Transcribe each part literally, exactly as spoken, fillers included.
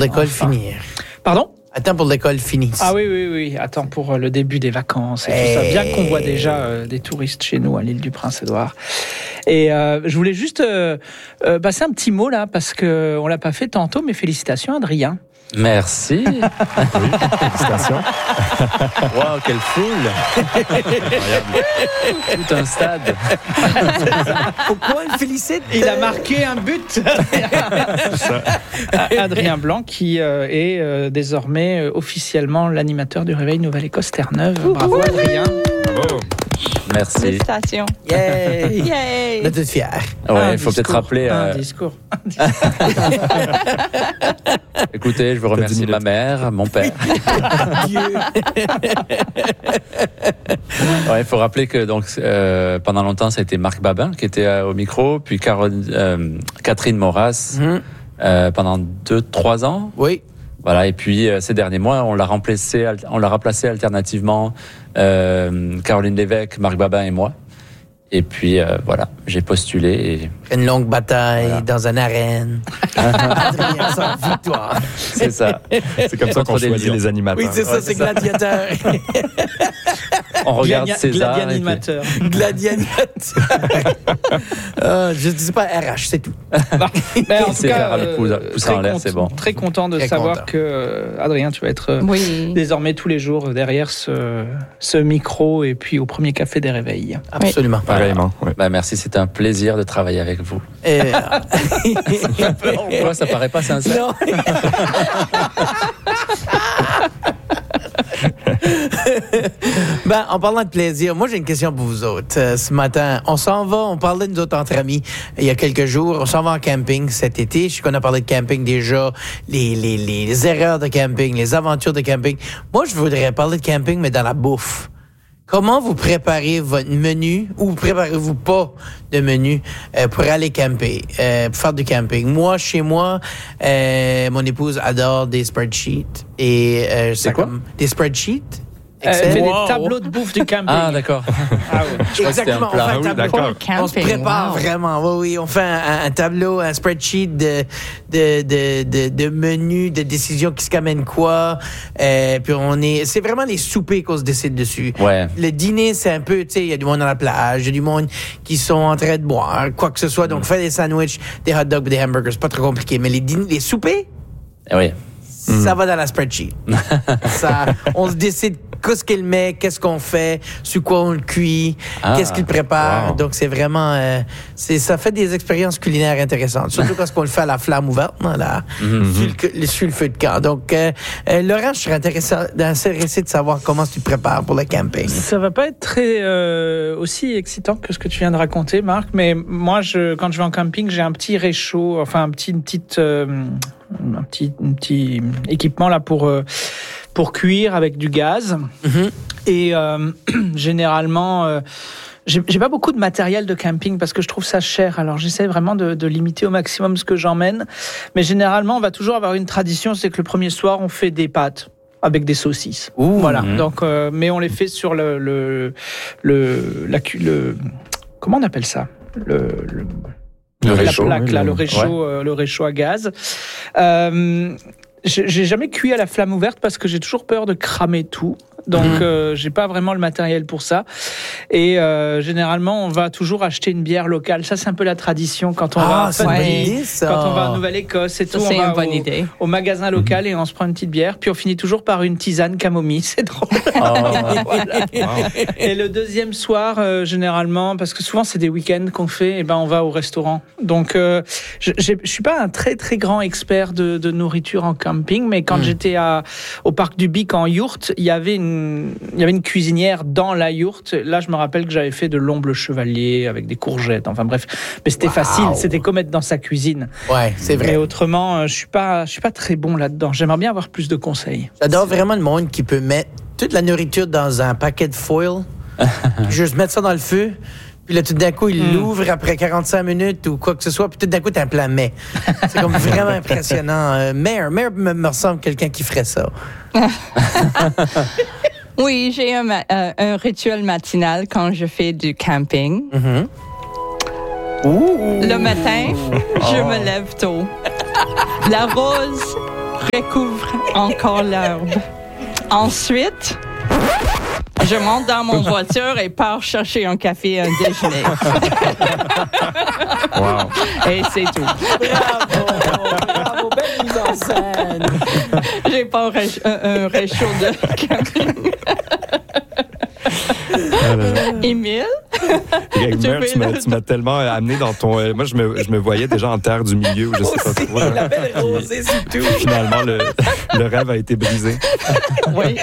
l'école enfin. finir. Pardon? Attends pour l'école finisse. Ah oui, oui, oui. Attends pour le début des vacances et hey. tout ça. Bien qu'on voit déjà euh, des touristes chez nous à l'île du Prince-Édouard. Et euh, je voulais juste euh, euh, passer un petit mot là, parce qu'on ne l'a pas fait tantôt, mais félicitations Adrien. Merci. Oui, félicitations. Waouh, quelle foule. Tout un stade. Pourquoi il félicite? Il a marqué un but. Adrien Blanc qui euh, est euh, désormais euh, officiellement l'animateur du Réveil Nouvelle-Écosse Terre-Neuve. Bravo Ouh. Adrien. Bravo. Merci. Félicitations. Yay! Yay! On est tous fiers. Ouais, il faut peut-être rappeler. Un Euh, discours. écoutez, je veux remercier ma mère, mon père. Dieu. Ouais, il faut rappeler que donc euh, pendant longtemps, ça a été Marc Babin qui était euh, au micro, puis Caroline, euh, Catherine Maurras Mm. euh, pendant deux, trois ans. Oui. Voilà, et puis euh, ces derniers mois, on l'a remplacé, on l'a remplacé alternativement euh, Caroline Lévesque, Marc Babin et moi. Et puis euh, voilà, j'ai postulé. Et... Une longue bataille Voilà. dans une arène. Adrien sans victoire. C'est ça. C'est comme ça qu'on Contre des choisit lions. les animateurs. Oui, c'est ça, Ouais, c'est c'est ça. gladiateur. On regarde Gladia- César. et puis- Gladianimateur. Gladiateur. euh, je ne dis pas R H, c'est tout. Mais en tout C'est cas, faire le euh, pouce- pouce très en l'air, cont- c'est bon. Très content de Très savoir content. que euh, Adrien, tu vas être euh, Oui. désormais tous les jours derrière ce, ce micro et puis au premier café des réveils. Absolument. Pareillement. Ouais. Bah, merci, c'était un plaisir de travailler avec vous. Euh, Pourquoi ça paraît pas sincère? non. Ben, en parlant de plaisir, moi j'ai une question pour vous autres. Euh, ce matin, on s'en va, on parlait de nous autres entre amis il y a quelques jours, on s'en va en camping cet été. Je sais qu'on a parlé de camping déjà, les, les, les erreurs de camping, les aventures de camping. Moi, je voudrais parler de camping, mais dans la bouffe. Comment vous préparez votre menu ou préparez-vous pas de menu euh, pour aller camper, euh, pour faire du camping? Moi, chez moi, euh, mon épouse adore des spreadsheets. Et, euh, ça quoi? comme- des spreadsheets? Euh, Excel. fait Wow. des tableaux de bouffe du camping. Ah, d'accord. Ah ouais. Je crois que c'était un Exactement, plat. on fait un Ah oui, tableau. d'accord. Camping, On se prépare wow. vraiment. Oui, oui, on fait un, un tableau, un spreadsheet de de de de, de menus, de décisions qui se amènent quoi. Euh, puis on est, c'est vraiment les soupers qu'on se décide dessus. Ouais. Le dîner, c'est un peu, tu sais, il y a du monde à la plage, il y a du monde qui sont en train de boire, quoi que ce soit. Donc, faire des sandwichs, des hot dogs, des hamburgers, c'est pas trop compliqué. Mais les dîners, les soupers, Eh oui. ça va dans la spreadsheet. ça, on se décide qu'est-ce qu'il met, qu'est-ce qu'on fait, sur quoi on le cuit, Ah, qu'est-ce qu'il prépare. wow. Donc, c'est vraiment... Euh, c'est, ça fait des expériences culinaires intéressantes. Surtout quand on le fait à la flamme ouverte, là, là, sur, le, sur le feu de camp. Donc, euh, euh, Laurent, je serais intéressé, intéressé de savoir comment tu te prépares pour le camping. Ça va pas être très euh, aussi excitant que ce que tu viens de raconter, Marc. Mais moi, je, quand je vais en camping, j'ai un petit réchaud, enfin un petit, une petite, euh, un petit, un petit équipement là pour euh, pour cuire avec du gaz. Mm-hmm. Et euh, généralement. Euh, J'ai, j'ai pas beaucoup de matériel de camping parce que je trouve ça cher. Alors j'essaie vraiment de, de limiter au maximum ce que j'emmène. Mais généralement, on va toujours avoir une tradition, c'est que le premier soir, on fait des pâtes avec des saucisses. Ouh. Voilà. Mhm. Donc, euh, mais on les fait sur le le le, la, cu- le comment on appelle ça le, le Le la réchaud, plaque, oui, là, le- le réchaud, euh, le réchaud à gaz. Euh, j'ai j'ai jamais cuit à la flamme ouverte parce que j'ai toujours peur de cramer tout. Donc, Mhm. euh, j'ai pas vraiment le matériel pour ça. Et euh, généralement, on va toujours acheter une bière locale. Ça, c'est un peu la tradition quand on va. Ah, c'est une bonne Ouais. idée, ça. Quand on va en Nouvelle-Écosse et Ça, tout, c'est on va une bonne au, idée. au magasin local et on se prend une petite bière. Puis on finit toujours par une tisane camomille. C'est drôle. Voilà. Et le deuxième soir, euh, généralement, parce que souvent c'est des week-ends qu'on fait, et ben on va au restaurant. Donc, euh, je j'ai- je suis pas un très très grand expert de, de nourriture en camping, mais quand Mm. j'étais à au parc du Bic en yourte, il y avait une il y avait une cuisinière dans la yourte. Là, je me rappelle que j'avais fait de l'omble chevalier avec des courgettes. Enfin bref, mais c'était Wow. facile. C'était comme être dans sa cuisine. Ouais, c'est Mais vrai. autrement, euh, je suis pas je suis pas très bon là-dedans. J'aimerais bien avoir plus de conseils. J'adore vraiment le monde qui peut mettre toute la nourriture dans un paquet de foil, juste mettre ça dans le feu, puis là, tout d'un coup, il Mm. l'ouvre après quarante-cinq minutes ou quoi que ce soit, puis tout d'un coup, t'as un plat mets. C'est comme vraiment impressionnant. Euh, Mère, Mère me, me ressemble à quelqu'un qui ferait ça. Oui, j'ai un, ma- euh, un rituel matinal quand je fais du camping. Mhm. Ouh. Le matin, je me lève tôt. La rose recouvre encore l'herbe. Ensuite, je monte dans mon voiture et pars chercher un café et un déjeuner. Wow. Et c'est tout. Bravo, bravo, belle mise en scène. J'ai pas un, ré- un, un réchaud de camping. Émile? Gagmer, tu m'as, tu m'as tellement amené dans ton. euh, moi, je me, je me voyais déjà en terre du milieu ou je sais pas trop. La belle rosée, c'est tout. Finalement, le, le rêve a été brisé. Oui.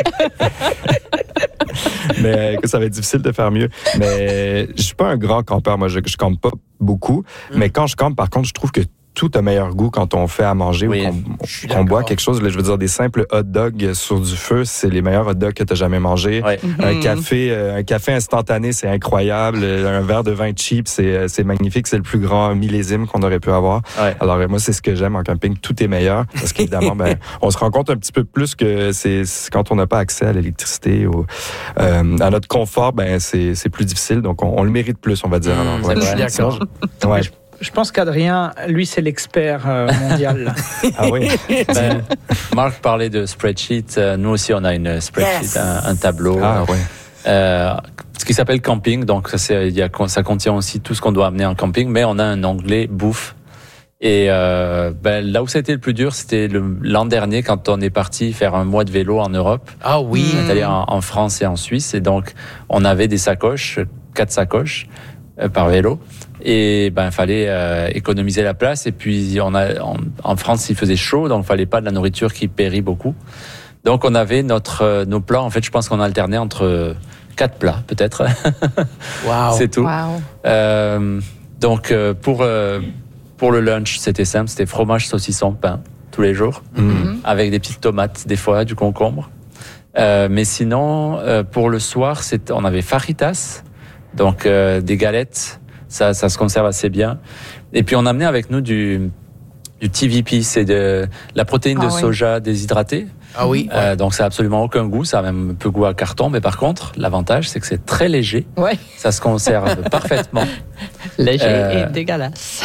Mais écoute, ça va être difficile de faire mieux. Mais je suis pas un grand campeur. Moi, je, je campe pas beaucoup. Mm. Mais quand je campe, par contre, je trouve que tout a meilleur goût quand on fait à manger oui, ou qu'on, qu'on boit quelque chose. Là, je veux dire, des simples hot dogs sur du feu, c'est les meilleurs hot dogs que tu as jamais mangés. Ouais. Mm-hmm. Un café, un café instantané, c'est incroyable. Un verre de vin cheap, c'est, c'est magnifique. C'est le plus grand millésime qu'on aurait pu avoir. Ouais. Alors moi, c'est ce que j'aime en camping. Tout est meilleur parce qu'évidemment, ben, on se rend compte un petit peu plus que c'est, c'est quand on n'a pas accès à l'électricité ou euh, à notre confort, ben c'est, c'est plus difficile. Donc on, on le mérite plus, on va dire. Alors, ouais, je suis d'accord. Ouais. Je pense qu'Adrien, lui, c'est l'expert euh, mondial. Ah oui. Ben, Marc parlait de spreadsheet. Euh, nous aussi, on a une spreadsheet, yes. un, un tableau. Ah oui. Euh, ce qui s'appelle camping. Donc, ça, c'est, y a, ça contient aussi tout ce qu'on doit amener en camping, mais on a un onglet bouffe. Et euh, ben, là où ça a été le plus dur, c'était le, l'an dernier quand on est parti faire un mois de vélo en Europe. Ah oui. On est allé en, en France et en Suisse. Et donc, on avait des sacoches, quatre sacoches euh, par vélo. Et ben, il fallait euh, économiser la place. Et puis, on a, en, en France, il faisait chaud, donc il fallait pas de la nourriture qui périt beaucoup. Donc, on avait notre, euh, nos plats. En fait, je pense qu'on alternait entre euh, quatre plats, peut-être. Wow. C'est tout. Wow. Euh, donc, euh, pour, euh, pour le lunch, c'était simple. C'était fromage, saucisson, pain, tous les jours. Mm-hmm. Avec des petites tomates, des fois, du concombre. Euh, mais sinon, euh, pour le soir, c'est, on avait fajitas, donc euh, des galettes. Ça, ça se conserve assez bien. Et puis on a amené avec nous du, du T V P, c'est de la protéine ah, de oui. soja déshydratée. Ah oui. Euh, donc ça a absolument aucun goût, ça a même un peu goût à carton, mais par contre, l'avantage c'est que c'est très léger. Ouais. Ça se conserve parfaitement. Léger euh... et dégueulasse.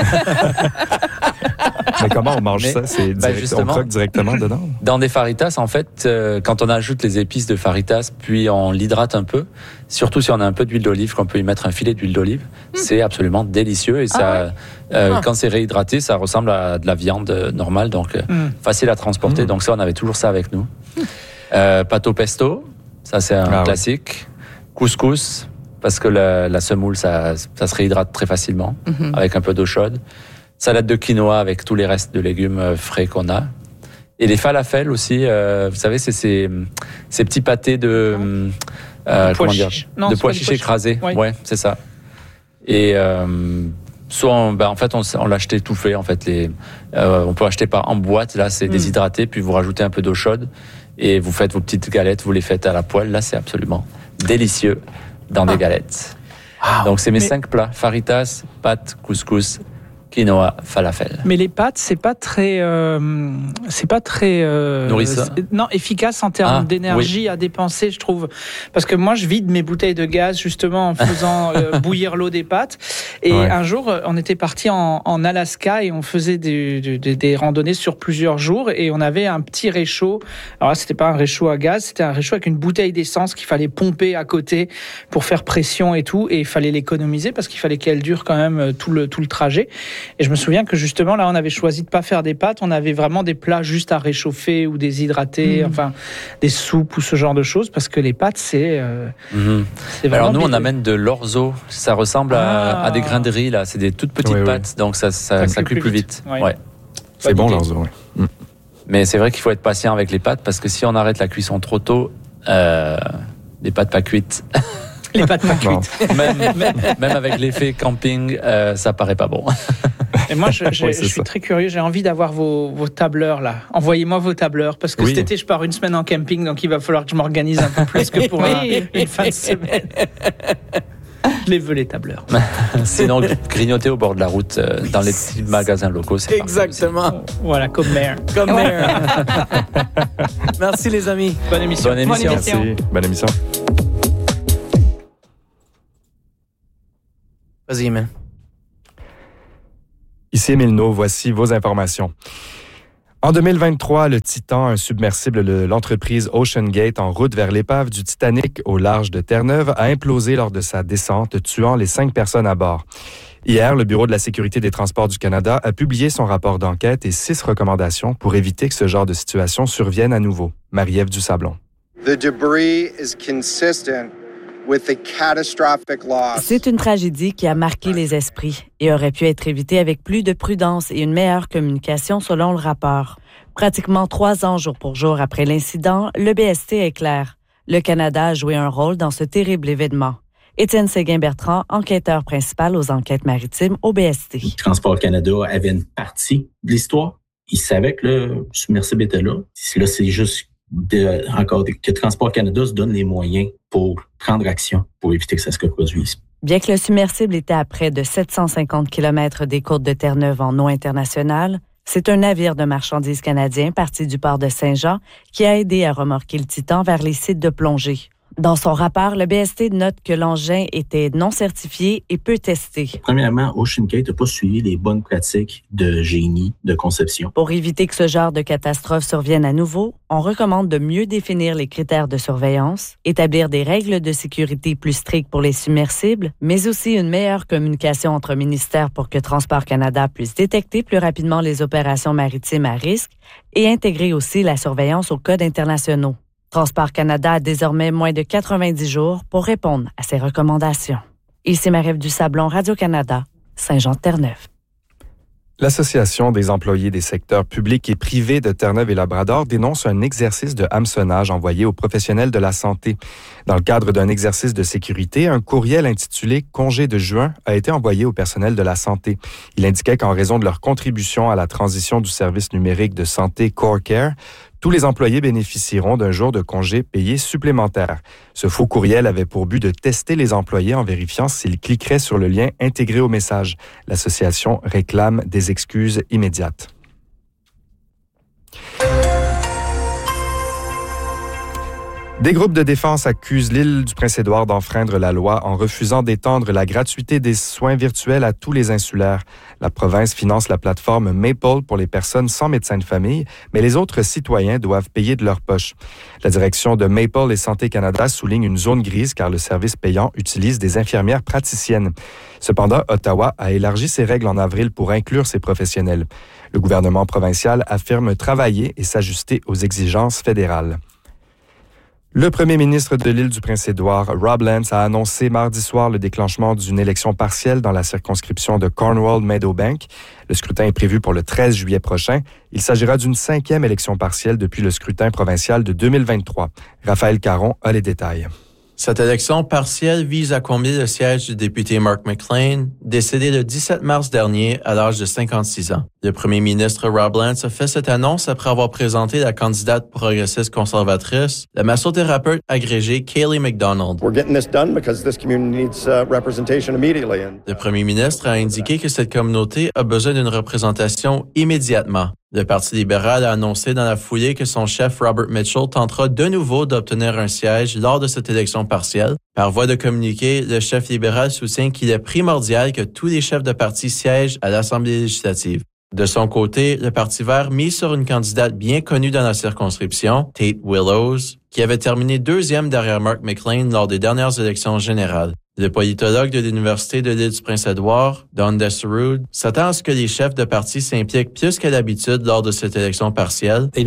Mais comment on mange mais, ça? C'est bah direct, on croque directement dedans? Dans des fajitas, en fait, euh, quand on ajoute les épices de fajitas, puis on l'hydrate un peu, surtout si on a un peu d'huile d'olive, qu'on peut y mettre un filet d'huile d'olive, mmh. c'est absolument délicieux. Et ça, ah ouais. euh, ah. quand c'est réhydraté, ça ressemble à de la viande normale, donc mmh. facile à transporter. Mmh. Donc ça, on avait toujours ça avec nous. Mmh. Euh, pâte au pesto, ça c'est un ah, classique. Ouais. Couscous, parce que la, la semoule, ça, ça se réhydrate très facilement, mmh. avec un peu d'eau chaude. Salade de quinoa avec tous les restes de légumes frais qu'on a. Et les falafels aussi, euh, vous savez, c'est ces, ces petits pâtés de, euh, comment dire, non, de pois chiches écrasés. Oui. Ouais, c'est ça. Et euh, soit, on, ben, en fait, on, on l'achetait tout fait. En fait, les, euh, on peut acheter par en boîte. Là, c'est mm. déshydraté, puis vous rajoutez un peu d'eau chaude et vous faites vos petites galettes. Vous les faites à la poêle. Là, c'est absolument délicieux dans ah. des galettes. Wow. Donc, c'est mes Mais... cinq plats: fajitas, pâtes, couscous, quinoa, falafel. Mais les pâtes, c'est pas très, euh, c'est pas très euh, nourrissant. Non, efficace en termes ah, d'énergie oui. à dépenser, je trouve. Parce que moi, je vide mes bouteilles de gaz justement en faisant euh, bouillir l'eau des pâtes. Et ouais. un jour, on était parti en, en Alaska et on faisait des, des, des randonnées sur plusieurs jours et on avait un petit réchaud. Alors là, c'était pas un réchaud à gaz, c'était un réchaud avec une bouteille d'essence qu'il fallait pomper à côté pour faire pression et tout. Et il fallait l'économiser parce qu'il fallait qu'elle dure quand même tout le tout le trajet. Et je me souviens que justement, là, on avait choisi de pas faire des pâtes, on avait vraiment des plats juste à réchauffer ou déshydrater, mmh. enfin, des soupes ou ce genre de choses, parce que les pâtes, c'est... Euh, mmh. c'est vraiment Alors nous, bideux. On amène de l'orzo, ça ressemble ah. à, à des grains de riz, là, c'est des toutes petites oui, pâtes, oui. donc ça, ça, ça, ça cuit plus vite. vite. Oui. Ouais. C'est Pas bon, l'orzo, oui. Mmh. Mais c'est vrai qu'il faut être patient avec les pâtes, parce que si on arrête la cuisson trop tôt, euh, les pâtes pas cuites... Les pâtes pas cuites. Même, même, même avec l'effet camping, euh, ça paraît pas bon. Et moi, je, je, oui, je suis ça. très curieux. J'ai envie d'avoir vos, vos tableurs là. Envoyez-moi vos tableurs parce que oui. cet été, je pars une semaine en camping, donc il va falloir que je m'organise un peu plus que pour un, une fin de semaine. Je les veux les tableurs. Sinon, grignoter au bord de la route euh, dans les petits magasins locaux, c'est exactement. Voilà, comme maire. Comme maire. Merci les amis. Bonne émission. Bonne émission. Bonne émission. Merci. Bonne émission. Vas-y, man. Ici Émile No, voici vos informations. En deux mille vingt-trois, le Titan, un submersible de l'entreprise OceanGate en route vers l'épave du Titanic au large de Terre-Neuve, a implosé lors de sa descente, tuant les cinq personnes à bord. Hier, le Bureau de la sécurité des transports du Canada a publié son rapport d'enquête et six recommandations pour éviter que ce genre de situation survienne à nouveau. Marie-Ève Dusablon. The debris is consistent with the catastrophic loss. C'est une tragédie qui a marqué les esprits et aurait pu être évitée avec plus de prudence et une meilleure communication selon le rapport. Pratiquement trois ans jour pour jour après l'incident, le B S T est clair. Le Canada a joué un rôle dans ce terrible événement. Étienne Séguin-Bertrand, enquêteur principal aux enquêtes maritimes au B S T. Transport Canada avait une partie de l'histoire. Il savait que le submersible était là. Là, c'est juste de, encore que Transport Canada se donne les moyens pour prendre action pour éviter que ça se reproduise. Bien que le submersible était à près de sept cent cinquante kilomètres des côtes de Terre-Neuve en eau internationale, c'est un navire de marchandises canadien parti du port de Saint-Jean qui a aidé à remorquer le Titan vers les sites de plongée. Dans son rapport, le B S T note que l'engin était non certifié et peu testé. Premièrement, OceanGate n'a pas suivi les bonnes pratiques de génie de conception. Pour éviter que ce genre de catastrophe survienne à nouveau, on recommande de mieux définir les critères de surveillance, établir des règles de sécurité plus strictes pour les submersibles, mais aussi une meilleure communication entre ministères pour que Transport Canada puisse détecter plus rapidement les opérations maritimes à risque et intégrer aussi la surveillance aux codes internationaux. Transport Canada a désormais moins de quatre-vingt-dix jours pour répondre à ces recommandations. Ici Marie-Ève Dusablon, Radio-Canada, Saint-Jean-de-Terre-Neuve. L'Association des employés des secteurs publics et privés de Terre-Neuve et Labrador dénonce un exercice de hameçonnage envoyé aux professionnels de la santé. Dans le cadre d'un exercice de sécurité, un courriel intitulé « Congé de juin » a été envoyé au personnel de la santé. Il indiquait qu'en raison de leur contribution à la transition du service numérique de santé CoreCare, tous les employés bénéficieront d'un jour de congé payé supplémentaire. Ce faux courriel avait pour but de tester les employés en vérifiant s'ils cliqueraient sur le lien intégré au message. L'association réclame des excuses immédiates. Des groupes de défense accusent l'île du Prince-Édouard d'enfreindre la loi en refusant d'étendre la gratuité des soins virtuels à tous les insulaires. La province finance la plateforme Maple pour les personnes sans médecin de famille, mais les autres citoyens doivent payer de leur poche. La direction de Maple et Santé Canada souligne une zone grise car le service payant utilise des infirmières praticiennes. Cependant, Ottawa a élargi ses règles en avril pour inclure ces professionnels. Le gouvernement provincial affirme travailler et s'ajuster aux exigences fédérales. Le premier ministre de l'île du Prince-Édouard, Rob Lance, a annoncé mardi soir le déclenchement d'une élection partielle dans la circonscription de Cornwall-Meadowbank. Le scrutin est prévu pour le treize juillet prochain. Il s'agira d'une cinquième élection partielle depuis le scrutin provincial de deux mille vingt-trois. Raphaël Caron a les détails. Cette élection partielle vise à combler le siège du député Mark McLean, décédé le dix-sept mars dernier à l'âge de cinquante-six ans. Le premier ministre Rob Lance a fait cette annonce après avoir présenté la candidate progressiste conservatrice, la massothérapeute agrégée Kayleigh McDonald. We're getting this done because this community needs uh, representation immediately. Le premier ministre a indiqué que cette communauté a besoin d'une représentation immédiatement. Le Parti libéral a annoncé dans la foulée que son chef Robert Mitchell tentera de nouveau d'obtenir un siège lors de cette élection partielle. Par voie de communiqué, le chef libéral soutient qu'il est primordial que tous les chefs de parti siègent à l'Assemblée législative. De son côté, le Parti vert mise sur une candidate bien connue dans la circonscription, Tate Willows, qui avait terminé deuxième derrière Mark McLean lors des dernières élections générales. Le politologue de l'Université de l'île du Prince-Édouard, Don Desseroud, s'attend à ce que les chefs de parti s'impliquent plus qu'à l'habitude lors de cette élection partielle. Les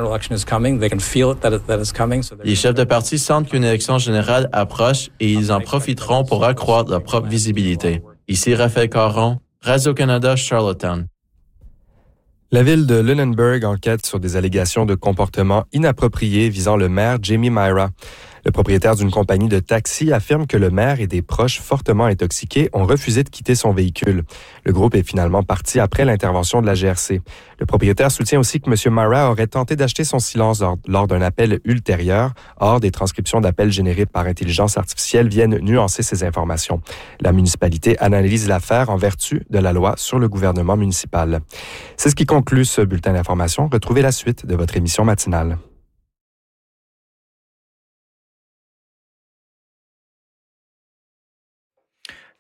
chefs de parti sentent qu'une élection générale approche et ils en profiteront pour accroître leur propre visibilité. Ici Raphaël Caron, Radio-Canada, Charlottetown. La ville de Lunenburg enquête sur des allégations de comportement inapproprié visant le maire Jamie Myra. Le propriétaire d'une compagnie de taxi affirme que le maire et des proches fortement intoxiqués ont refusé de quitter son véhicule. Le groupe est finalement parti après l'intervention de la G R C. Le propriétaire soutient aussi que M. Myra aurait tenté d'acheter son silence lors, lors d'un appel ultérieur. Or, des transcriptions d'appels générés par intelligence artificielle viennent nuancer ces informations. La municipalité analyse l'affaire en vertu de la loi sur le gouvernement municipal. C'est ce qui conclut ce bulletin d'information. Retrouvez la suite de votre émission matinale.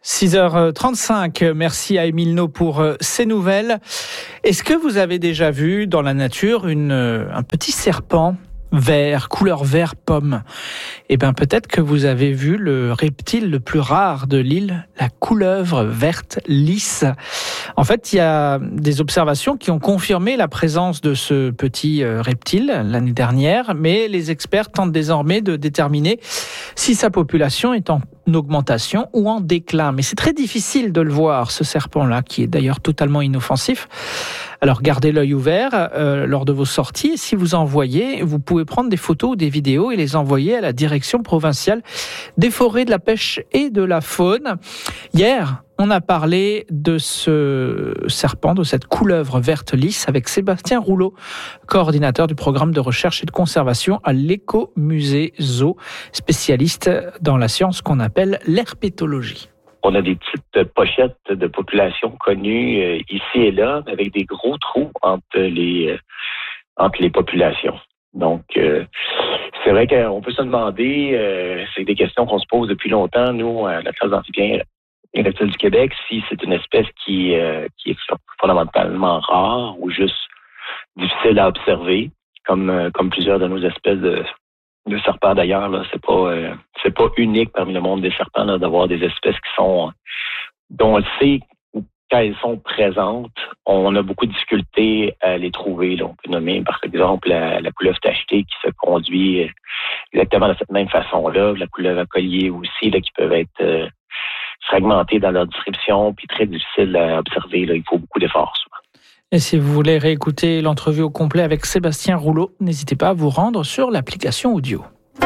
six heures trente-cinq, merci à Émile No pour ces nouvelles. Est-ce que vous avez déjà vu dans la nature une, un petit serpent vert, couleur vert pomme? Eh bien, peut-être que vous avez vu le reptile le plus rare de l'île, la couleuvre verte lisse. En fait, il y a des observations qui ont confirmé la présence de ce petit reptile l'année dernière, mais les experts tentent désormais de déterminer si sa population est en augmentation ou en déclin. Mais c'est très difficile de le voir, ce serpent-là, qui est d'ailleurs totalement inoffensif. Alors gardez l'œil ouvert euh, lors de vos sorties. Si vous en voyez, vous pouvez prendre des photos ou des vidéos et les envoyer à la direction provinciale des forêts, de la pêche et de la faune. Hier, on a parlé de ce serpent, de cette couleuvre verte lisse avec Sébastien Rouleau, coordinateur du programme de recherche et de conservation à l'Écomusée Zoo, spécialiste dans la science qu'on appelle l'herpétologie. On a des petites pochettes de population connues euh, ici et là, avec des gros trous entre les euh, entre les populations. Donc, euh, c'est vrai qu'on peut se demander, euh, c'est des questions qu'on se pose depuis longtemps, nous, à la classe d'Amphibiens et Reptiles du Québec, si c'est une espèce qui, euh, qui est fondamentalement rare ou juste difficile à observer, comme euh, comme plusieurs de nos espèces de de serpents d'ailleurs, là, c'est pas euh, c'est pas unique parmi le monde des serpents là, d'avoir des espèces qui sont dont on le sait quand elles sont présentes, on a beaucoup de difficultés à les trouver. Là. On peut nommer par exemple la, la couleuvre tachetée qui se conduit exactement de cette même façon-là, la couleuvre à collier aussi, là, qui peuvent être euh, fragmentées dans leur description, puis très difficiles à observer. Là. Il faut beaucoup d'efforts souvent. Et si vous voulez réécouter l'entrevue au complet avec Sébastien Rouleau, n'hésitez pas à vous rendre sur l'application audio.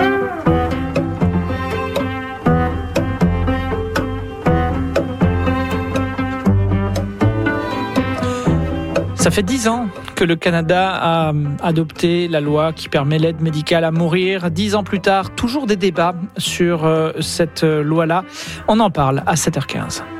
Ça fait dix ans que le Canada a adopté la loi qui permet l'aide médicale à mourir. Dix ans plus tard, toujours des débats sur cette loi-là. On en parle à sept heures quinze.